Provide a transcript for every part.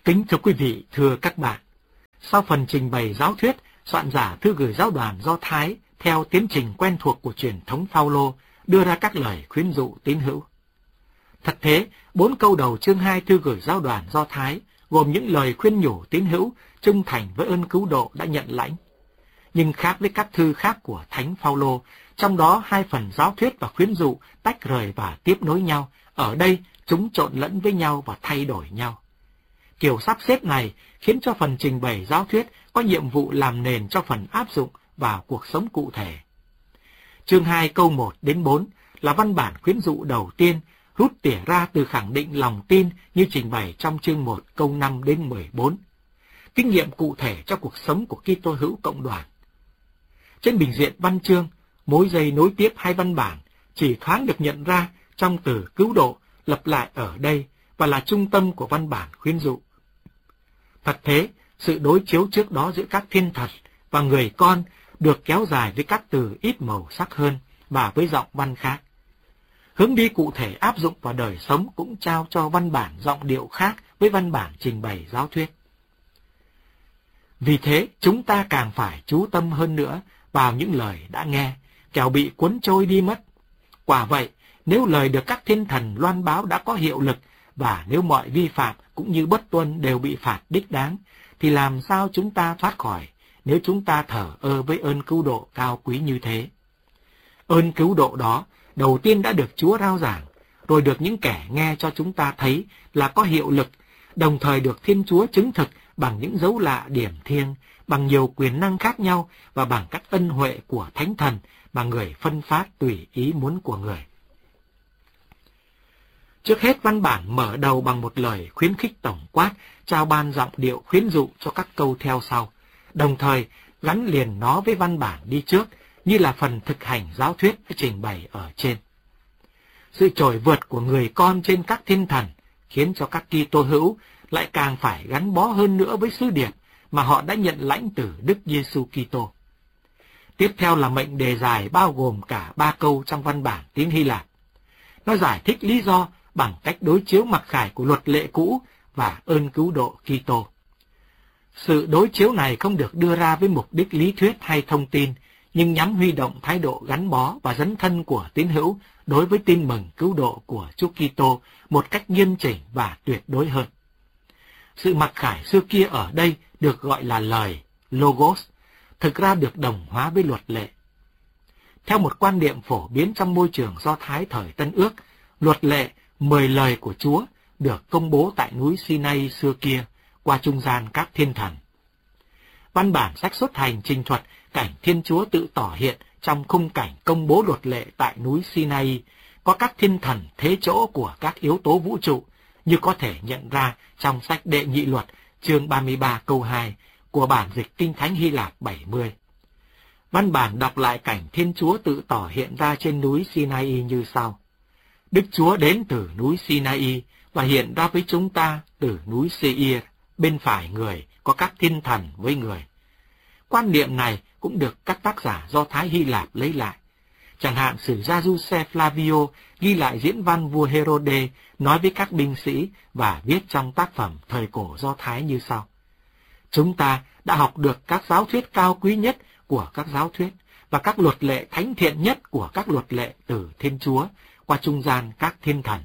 Kính thưa quý vị, thưa các bạn, sau phần trình bày giáo thuyết, soạn giả thư gửi giáo đoàn Do Thái theo tiến trình quen thuộc của truyền thống Phao-lô đưa ra các lời khuyến dụ tín hữu. Thật thế, 4 câu đầu chương 2 thư gửi giáo đoàn Do Thái gồm những lời khuyên nhủ tín hữu trung thành với ơn cứu độ đã nhận lãnh. Nhưng khác với các thư khác của Thánh Phao-lô, trong đó 2 phần giáo thuyết và khuyến dụ tách rời và tiếp nối nhau, ở đây chúng trộn lẫn với nhau và thay đổi nhau. Kiểu sắp xếp này khiến cho phần trình bày giáo thuyết có nhiệm vụ làm nền cho phần áp dụng vào cuộc sống cụ thể. Chương 2 câu 1 đến 4 là văn bản khuyến dụ đầu tiên, rút tỉa ra từ khẳng định lòng tin như trình bày trong chương 1 câu 5 đến 14. Kinh nghiệm cụ thể cho cuộc sống của Kitô hữu cộng đoàn. Trên bình diện văn chương, mối dây nối tiếp 2 văn bản chỉ thoáng được nhận ra trong từ cứu độ lặp lại ở đây và là trung tâm của văn bản khuyến dụ. Thật thế, sự đối chiếu trước đó giữa các thiên thần và người con được kéo dài với các từ ít màu sắc hơn và với giọng văn khác. Hướng đi cụ thể áp dụng vào đời sống cũng trao cho văn bản giọng điệu khác với văn bản trình bày giáo thuyết. Vì thế, chúng ta càng phải chú tâm hơn nữa vào những lời đã nghe, kẻo bị cuốn trôi đi mất. Quả vậy, nếu lời được các thiên thần loan báo đã có hiệu lực, và nếu mọi vi phạm cũng như bất tuân đều bị phạt đích đáng, thì làm sao chúng ta thoát khỏi nếu chúng ta thờ ơ với ơn cứu độ cao quý như thế? Ơn cứu độ đó đầu tiên đã được Chúa rao giảng, rồi được những kẻ nghe cho chúng ta thấy là có hiệu lực, đồng thời được Thiên Chúa chứng thực bằng những dấu lạ điểm thiêng, bằng nhiều quyền năng khác nhau và bằng các ân huệ của Thánh Thần mà người phân phát tùy ý muốn của người. Trước hết, văn bản mở đầu bằng một lời khuyến khích tổng quát, trao ban giọng điệu khuyến dụ cho các câu theo sau, đồng thời gắn liền nó với văn bản đi trước như là phần thực hành giáo thuyết trình bày ở trên. Sự trỗi vượt của người con trên các thiên thần khiến cho các Kitô hữu lại càng phải gắn bó hơn nữa với sứ điệp mà họ đã nhận lãnh từ Đức Giêsu Kitô. Tiếp theo là mệnh đề dài bao gồm cả 3 câu trong văn bản tiếng Hy Lạp. Nó giải thích lý do bằng cách đối chiếu mặc khải của luật lệ cũ và ơn cứu độ Kitô. Sự đối chiếu này không được đưa ra với mục đích lý thuyết hay thông tin, nhưng nhằm huy động thái độ gắn bó và dấn thân của tín hữu đối với tin mừng cứu độ của Chúa Kitô một cách nghiêm chỉnh và tuyệt đối hơn. Sự mặc khải xưa kia ở đây được gọi là lời, logos, thực ra được đồng hóa với luật lệ. Theo một quan niệm phổ biến trong môi trường Do Thái thời Tân Ước, luật lệ 10 lời của Chúa được công bố tại núi Sinai xưa kia qua trung gian các thiên thần. Văn bản sách xuất hành trình thuật cảnh Thiên Chúa tự tỏ hiện trong khung cảnh công bố luật lệ tại núi Sinai, có các thiên thần thế chỗ của các yếu tố vũ trụ, như có thể nhận ra trong sách Đệ Nhị Luật, chương 33 câu 2 của bản dịch Kinh Thánh Hy Lạp 70. Văn bản đọc lại cảnh Thiên Chúa tự tỏ hiện ra trên núi Sinai như sau. Đức Chúa đến từ núi Sinai và hiện ra với chúng ta từ núi Seir, bên phải người có các thiên thần với người. Quan niệm này cũng được các tác giả Do Thái Hy Lạp lấy lại. Chẳng hạn sử gia Giuse Flavio ghi lại diễn văn vua Herode nói với các binh sĩ và viết trong tác phẩm thời cổ Do Thái như sau. Chúng ta đã học được các giáo thuyết cao quý nhất của các giáo thuyết và các luật lệ thánh thiện nhất của các luật lệ từ Thiên Chúa qua trung gian các thiên thần.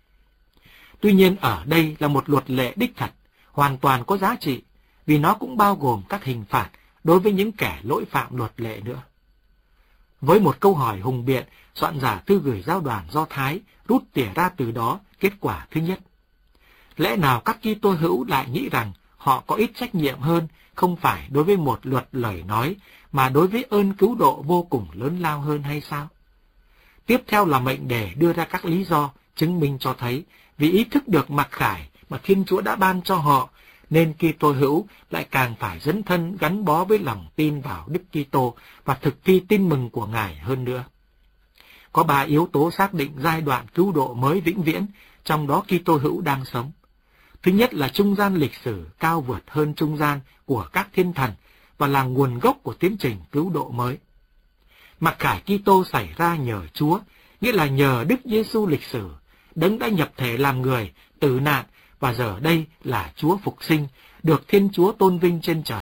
Tuy nhiên ở đây là một luật lệ đích thật, hoàn toàn có giá trị, vì nó cũng bao gồm các hình phạt đối với những kẻ lỗi phạm luật lệ nữa. Với một câu hỏi hùng biện, soạn giả thư gửi giáo đoàn Do Thái rút tỉa ra từ đó kết quả thứ nhất. Lẽ nào các Kitô hữu lại nghĩ rằng họ có ít trách nhiệm hơn, không phải đối với một luật lời nói, mà đối với ơn cứu độ vô cùng lớn lao hơn hay sao? Tiếp theo là mệnh đề đưa ra các lý do chứng minh cho thấy vì ý thức được mặc khải mà Thiên Chúa đã ban cho họ, nên Kitô hữu lại càng phải dấn thân gắn bó với lòng tin vào Đức Kitô và thực thi tin mừng của Ngài hơn nữa. Có 3 yếu tố xác định giai đoạn cứu độ mới vĩnh viễn, trong đó Kitô hữu đang sống. Thứ nhất là trung gian lịch sử cao vượt hơn trung gian của các thiên thần và là nguồn gốc của tiến trình cứu độ mới. Mặc khải Kitô xảy ra nhờ Chúa, nghĩa là nhờ Đức Giêsu lịch sử, Đấng đã nhập thể làm người, tử nạn và giờ đây là Chúa phục sinh, được Thiên Chúa tôn vinh trên trời.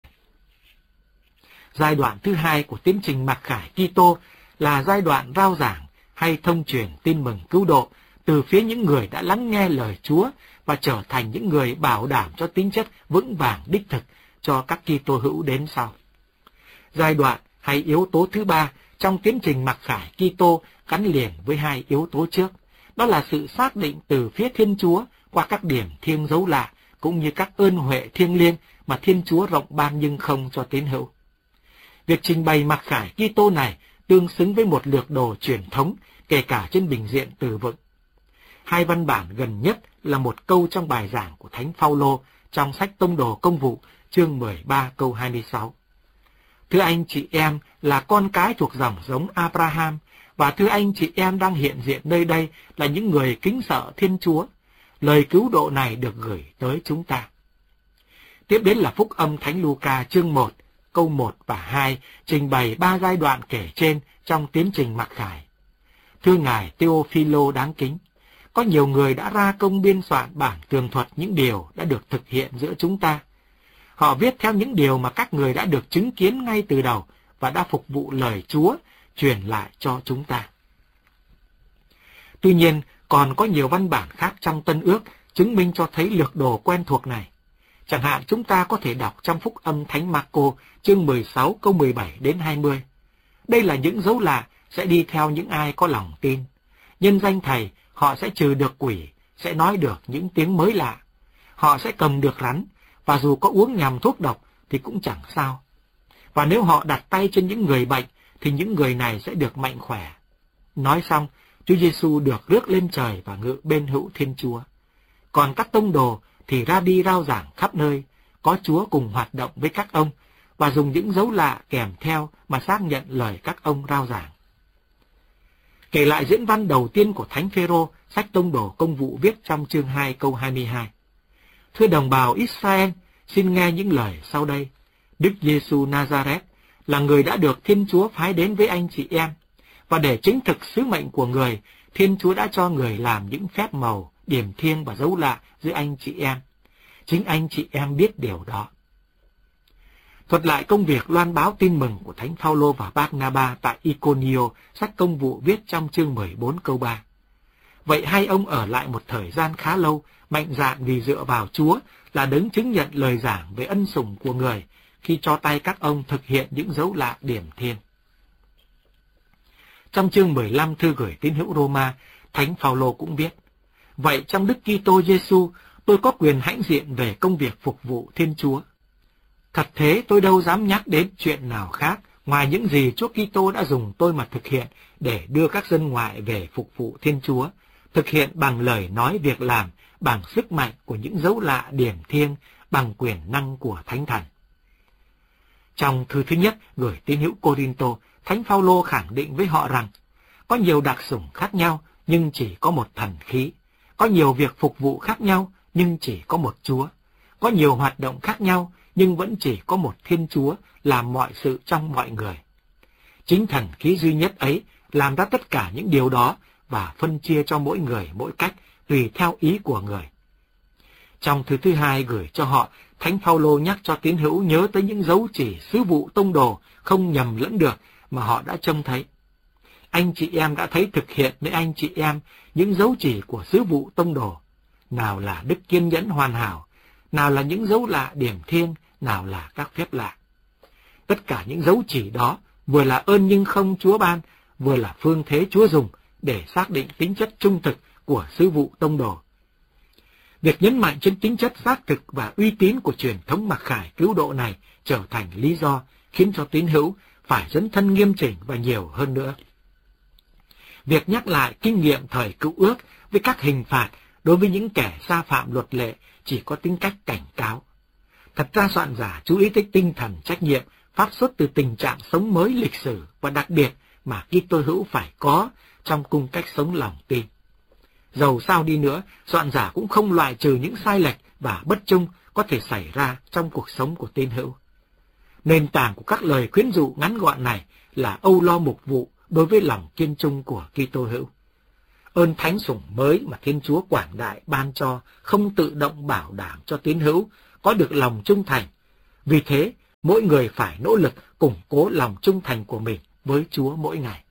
Giai đoạn thứ hai của tiến trình mặc khải Kitô là giai đoạn rao giảng hay thông truyền tin mừng cứu độ từ phía những người đã lắng nghe lời Chúa và trở thành những người bảo đảm cho tính chất vững vàng đích thực cho các Kitô hữu đến sau. Giai đoạn hay yếu tố thứ ba trong tiến trình mặc khải Kitô gắn liền với hai yếu tố trước, đó là sự xác định từ phía Thiên Chúa qua các điểm thiêng dấu lạ cũng như các ơn huệ thiêng liêng mà Thiên Chúa rộng ban nhưng không cho tín hữu. Việc trình bày mặc khải Kitô này tương xứng với một lược đồ truyền thống, kể cả trên bình diện từ vựng. Hai văn bản gần nhất là một câu trong bài giảng của Thánh Phaolô trong sách Tông đồ Công vụ, chương 13 câu 26. Thưa anh chị em là con cái thuộc dòng giống Abraham, và thưa anh chị em đang hiện diện nơi đây là những người kính sợ Thiên Chúa. Lời cứu độ này được gửi tới chúng ta. Tiếp đến là Phúc âm Thánh Luca chương 1, câu 1 và 2, trình bày 3 giai đoạn kể trên trong tiến trình mặc khải. Thưa Ngài Theophilo đáng kính, có nhiều người đã ra công biên soạn bản tường thuật những điều đã được thực hiện giữa chúng ta. Họ viết theo những điều mà các người đã được chứng kiến ngay từ đầu và đã phục vụ lời Chúa truyền lại cho chúng ta. Tuy nhiên, còn có nhiều văn bản khác trong Tân Ước chứng minh cho thấy lược đồ quen thuộc này. Chẳng hạn chúng ta có thể đọc trong Phúc âm Thánh Marco chương 16 câu 17 đến 20. Đây là những dấu lạ sẽ đi theo những ai có lòng tin. Nhân danh Thầy, họ sẽ trừ được quỷ, sẽ nói được những tiếng mới lạ. Họ sẽ cầm được rắn, và dù có uống nhầm thuốc độc thì cũng chẳng sao. Và nếu họ đặt tay trên những người bệnh, thì những người này sẽ được mạnh khỏe. Nói xong, Chúa Giêsu được rước lên trời và ngự bên hữu Thiên Chúa. Còn các tông đồ thì ra đi rao giảng khắp nơi, có Chúa cùng hoạt động với các ông, và dùng những dấu lạ kèm theo mà xác nhận lời các ông rao giảng. Kể lại diễn văn đầu tiên của Thánh Phêrô, sách Tông đồ Công vụ viết trong chương 2 câu 22. Thưa đồng bào Israel, xin nghe những lời sau đây. Đức Giêsu Nazareth là người đã được Thiên Chúa phái đến với anh chị em, và để chứng thực sứ mệnh của người, Thiên Chúa đã cho người làm những phép màu, điểm thiêng và dấu lạ giữa anh chị em. Chính anh chị em biết điều đó. Thuật lại công việc loan báo tin mừng của Thánh Phaolô và Barnaba tại Iconio, sách Công vụ viết trong chương 14 câu 3. Vậy hai ông ở lại một thời gian khá lâu, mạnh dạn vì dựa vào Chúa là đấng chứng nhận lời giảng về ân sủng của người khi cho tay các ông thực hiện những dấu lạ điểm thiêng. Trong chương 15 thư gửi tín hữu Roma, Thánh Phaolô cũng viết: Vậy trong Đức Kitô Giêsu, tôi có quyền hãnh diện về công việc phục vụ Thiên Chúa. Thật thế, tôi đâu dám nhắc đến chuyện nào khác ngoài những gì Chúa Kitô đã dùng tôi mà thực hiện để đưa các dân ngoại về phục vụ Thiên Chúa, thực hiện bằng lời nói việc làm, bằng sức mạnh của những dấu lạ điểm thiêng, bằng quyền năng của Thánh Thần. Trong thư thứ nhất gửi tín hữu Cô-rinh-tô, Thánh Phaolô khẳng định với họ rằng có nhiều đặc sủng khác nhau nhưng chỉ có một thần khí, có nhiều việc phục vụ khác nhau nhưng chỉ có một Chúa, có nhiều hoạt động khác nhau nhưng vẫn chỉ có một Thiên Chúa làm mọi sự trong mọi người. Chính thần khí duy nhất ấy làm ra tất cả những điều đó và phân chia cho mỗi người mỗi cách tùy theo ý của người. Trong thư thứ hai gửi cho họ, Thánh Phaolô nhắc cho tín hữu nhớ tới những dấu chỉ sứ vụ tông đồ không nhầm lẫn được mà họ đã trông thấy. Anh chị em đã thấy thực hiện với anh chị em những dấu chỉ của sứ vụ tông đồ, nào là đức kiên nhẫn hoàn hảo, nào là những dấu lạ điểm thiêng, nào là các phép lạ. Tất cả những dấu chỉ đó vừa là ơn nhưng không Chúa ban, vừa là phương thế Chúa dùng để xác định tính chất trung thực của sứ vụ tông đồ. Việc nhấn mạnh trên tính chất xác thực và uy tín của truyền thống mặc khải cứu độ này trở thành lý do khiến cho tín hữu phải dấn thân nghiêm chỉnh và nhiều hơn nữa. Việc nhắc lại kinh nghiệm thời Cựu Ước với các hình phạt đối với những kẻ xa phạm luật lệ chỉ có tính cách cảnh cáo. Thật ra soạn giả chú ý tới tinh thần trách nhiệm phát xuất từ tình trạng sống mới lịch sử và đặc biệt mà Kitô hữu phải có trong cung cách sống lòng tin. Dầu sao đi nữa, soạn giả cũng không loại trừ những sai lệch và bất trung có thể xảy ra trong cuộc sống của tín hữu. Nền tảng của các lời khuyến dụ ngắn gọn này là âu lo mục vụ đối với lòng kiên trung của Kitô hữu. Ơn thánh sủng mới mà Thiên Chúa quảng đại ban cho không tự động bảo đảm cho tín hữu có được lòng trung thành. Vì thế, mỗi người phải nỗ lực củng cố lòng trung thành của mình với Chúa mỗi ngày.